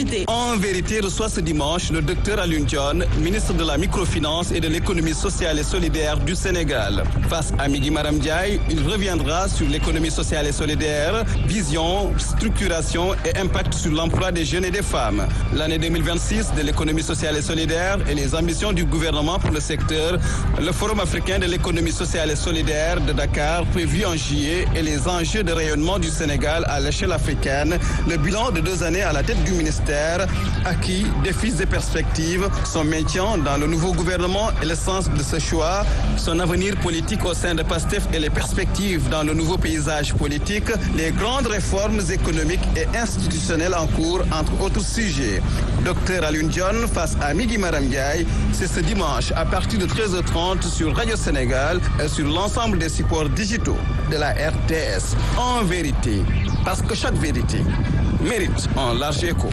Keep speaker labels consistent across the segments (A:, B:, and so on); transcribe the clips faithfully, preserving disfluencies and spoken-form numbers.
A: vérité.
B: En vérité, reçoit ce dimanche le docteur Alioune Dione, ministre de la microfinance et de l'économie sociale et solidaire du Sénégal. Face à Migui Maram Ndiaye, il reviendra sur l'économie sociale et solidaire, vision, structuration et impact sur l'emploi des jeunes et des femmes. L'année deux mille vingt-six de l'économie sociale et solidaire et les ambitions du gouvernement pour le secteur, le Forum africain de l'économie sociale et solidaire de Dakar prévu en juillet et les enjeux de rayonnement du Sénégal à l'échelle africaine, le bilan de deux années à la tête du ministère, acquis, défis et perspectives, son maintien dans le nouveau gouvernement et le sens de ce choix, son avenir politique au sein de PASTEF et les perspectives dans le nouveau paysage politique, les grandes réformes économiques et institutionnelles en cours, entre autres sujets. Docteur Alioune Dione face à Migui Maram Ndiaye, c'est ce dimanche à partir de treize heures trente sur Radio Sénégal et sur l'ensemble des supports digitaux de la R T S. En vérité, parce que chaque vérité mérite un large écho.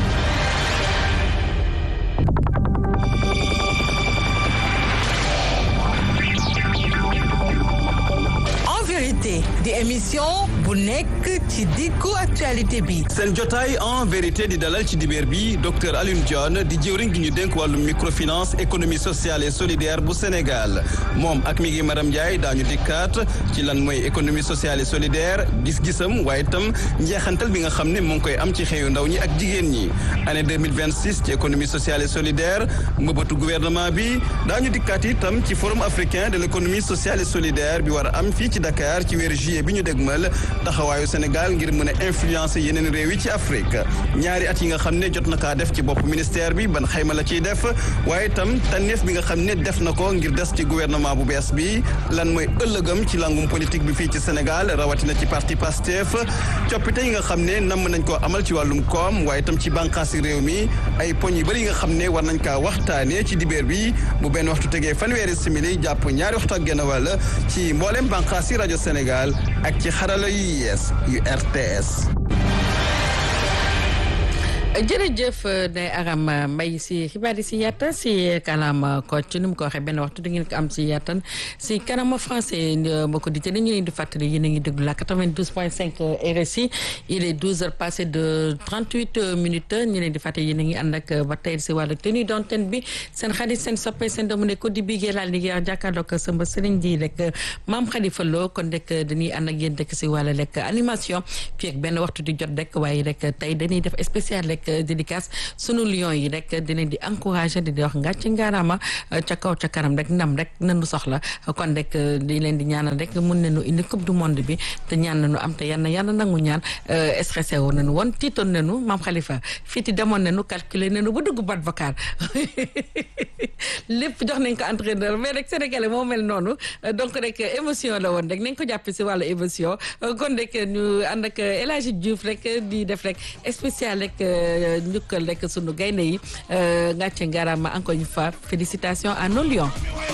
A: di émission bu nekk ci diggu actualité bi.
B: seen jotaay en vérité di dalal ci dibeer bi docteur Alioune Dione di jëwriñ gi ñu dénk wàllu microfinance économie sociale et solidaire bu Sénégal moom ak Migui Maram Ndiaye daañu dikkaat ci lan mooy économie sociale et solidaire gis-gisam waaye itam njeexantal bi nga xam ne mu ngi koy am ci xëyu ndaw ñi ak jigéen ñi année deux mille vingt-six ci économie sociale et solidaire mbëbëtu gouvernement bi daañu dikkaat itam ci forum africain de l'économie sociale et solidaire bi war a am fii ci Dakar ci weeru juillet bi ñu dégmal taxawaayu Sénégal ngir mën a influencer yeneen réew yi ci Afrique ñaari at yi nga xam ne jot na kaa def ci bopp ministère bi ban xayma la ciy def waaye itam tànneef bi nga xam ne def na ko ngir des ci gouvernement bu bees bi lan mooy ëllëgam ci langum politique bi fii ci Sénégal rawatina ci parti PASTEF coppite yi nga xam ne namm nañ koo amal ci wàllum koom waaye itam ci bànqaasi réew mi ay poñ yu bëri yi nga xam ne war nañ kaa waxtaanee ci dibeer bi bu benn waxtu tegee fanweeri simili jàpp ñaari waxtu ak genn wàll ci mboolem bànqaasi rajo Sénégal ak ci xarala yu yees yu R T S.
C: jërëjëf Ndeye Aram Mbaye si xibaar yi si yàttan si kanam Kocc ni mu ko waxee benn waxtu di ngeen ko am si yàttan si kanam français mbokk di te ñu leen di fàttali yéen a ngi déglu la quatre-vingt-douze point cinq R S I il est douze heures passées de trente-huit minutes ñu leen di fàttali yéen a ngi ànd ak ba tey si wàllu tenue d'antenne bi seen xarit seen soppe seen doomu ne ko di bigee laal liggéey jàkkaarloog sama sëriñ di rek maam Khalifa Lo kon rek dañuy ànd ak yéen rek si wàllu rek animation fii ak benn waxtu di jot rek waaye rek tey dañuy def spécial rek dédicace sunu lion yi rek dinañ di encourager di wax ngàcc ngaaraama ca kaw ca kanam rek ndam rek nanu soxla kon rek di leen di ñaanal rek mun nañu indi coupe du monde bi te ñaan nañu am te yanna yanna nangu ñaan stressé woon nañu woon tiitoon nañu maam Khalifa fii ti demoon nañu calculer nañu ba dugg bat vocal lépp jox nañ ko entraîneur mais rek sénégalais moo mel noonu donc rek émotion la woon rek nañ ko jàppe si wàllu émotion kon rek ñu ànd ak El Hadji Diouf rek di def rek spécial rek njukkal rek sunu gaynde yi ngàcce ngarama encore une fois félicitations à nos lions.